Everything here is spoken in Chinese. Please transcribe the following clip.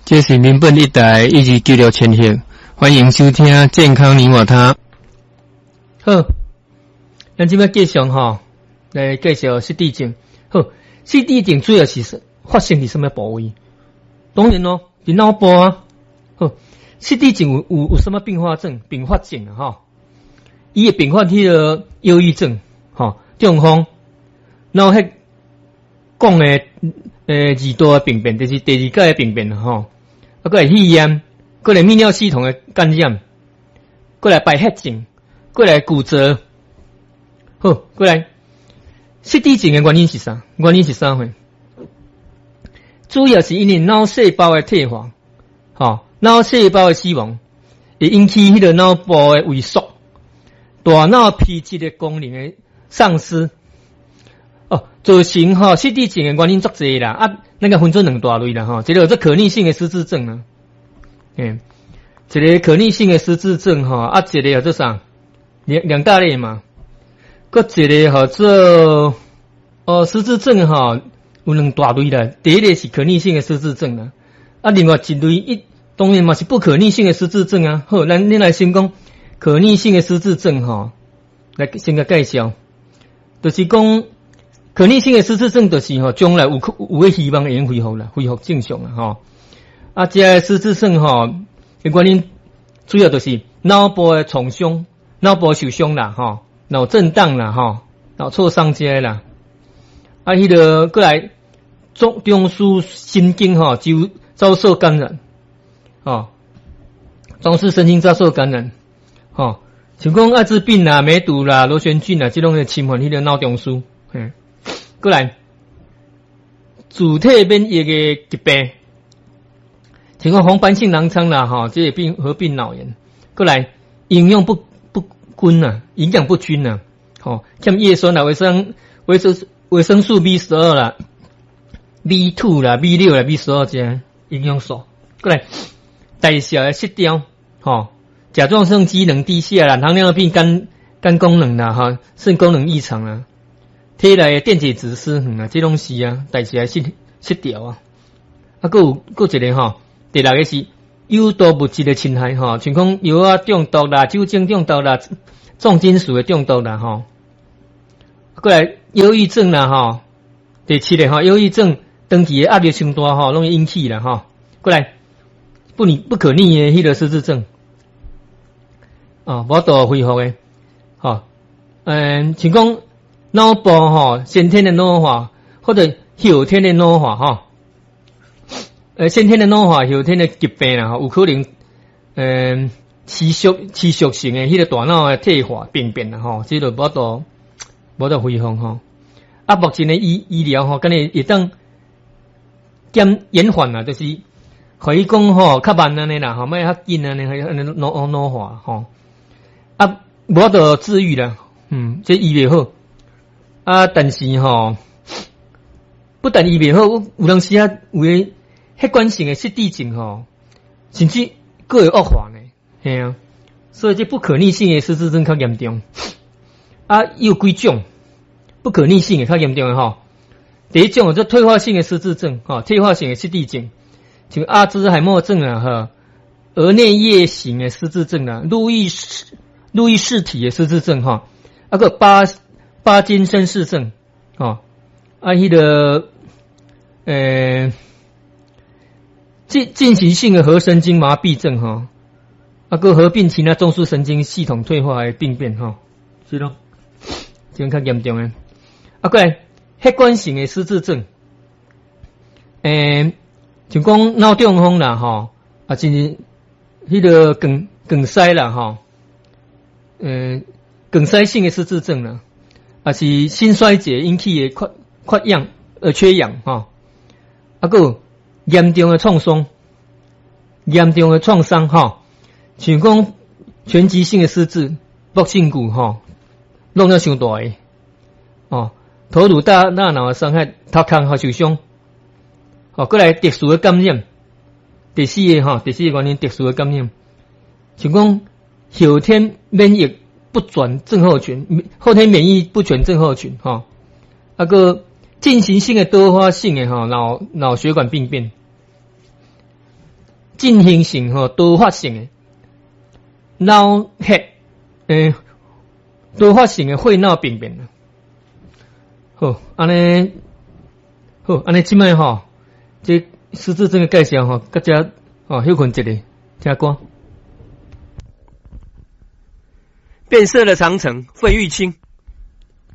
这是民本一台1296千赫，欢迎收听健康你我他。好，咱今摆继续来介绍失智症。好，失智症主要是发生伫什么部位？当然咯，伫脑部啊。好，失智症有什么并发症啊？伊会并发迄个忧郁症，中风，然后讲诶二度诶病变，就是第二届诶病变啊，过来肺炎，过来泌尿系统诶感染，过来败血症，过来骨折。好，过来失智症诶原因是啥？回？主要是因为脑细胞诶退化，脑细胞诶死亡，会引起迄个脑部诶萎缩，大脑皮质诶功能诶丧失。造成失智症诶原因足侪啦，咱个分做两大类啦，一个叫可逆性诶失智症啦，一个可逆性诶失智症一个叫做啥？两大类嘛，搁一个叫做失智症有两大类啦，第一类是可逆性诶失智症啦，另外一类当然嘛是不可逆性诶失智症啊。好，咱来先讲可逆性诶失智症来先个介绍，就是讲。可逆性的失智症就是将来有个希望会恢复正常啦这失智症的原因主要就是脑部的创伤、脑部受伤啦脑震荡啦脑挫伤这啦迄个过来中枢神经就遭受感染中枢神经遭受感染像讲艾滋病啦、梅毒啦、螺旋菌啦这种会侵犯迄个脑中枢过来，主体免疫的疾病，像讲红斑性狼疮啦，这个合并脑炎。过来，营养不均啊，营养不均啊，欠叶酸啦、维生素 B12 啦、B2 啦、B6 啦、B12这样营养素。过来，代谢的失调，甲状腺机能低下啦，糖尿病、肝功能啦，肾功能异常啦。体内的电解质失衡这种是代谢失调啊。还有一个第六个是有毒物质的侵害像讲药中毒啦、酒精中毒啦、重金属的中毒啦过来忧郁症啦第七个忧郁症长期的压力伤大容易引起啦过来不可逆的迄个失智症无度恢复的像讲脑部先天的老化或者后天的老化先天的老化、后天的疾病啦有可能持续性的迄个大脑的退化病变啦这就无度恢复目前的医疗敢若会当延缓啦，就是可以讲较慢安尼啦莫较紧安尼老化无度治愈啦这医袂好但是不但医袂好，有当时有诶血管性诶失智症甚至佫会恶化呢，所以这不可逆性诶失智症较严重有几种不可逆性诶较严重诶第一种叫退化性诶失智症退化性诶失智症，像阿兹海默症额内叶型诶失智症路易氏体诶失智症个巴金森氏症迄个进行性的核神经麻痹症个合并其他中枢神经系统退化的病变是咯，这较严重诶过来血管性的失智症像讲脑中风啦就是迄个梗塞啦梗塞性的失智症啦是心衰竭引起的缺氧个严重的创伤像讲全集性的失智、脖颈骨弄了伤大诶头颅大脑的伤害、头壳受伤过来特殊的感染，第四个原因特殊的感染，像讲后天免疫不全症候群、后天免疫不全症候群个进行性的多发性的脑血管病变， 进行性多发性的脑血多发性的血脑病变。好，安尼即摆这失智症的介绍大家休困一下，听歌。 变色的长城，费玉清。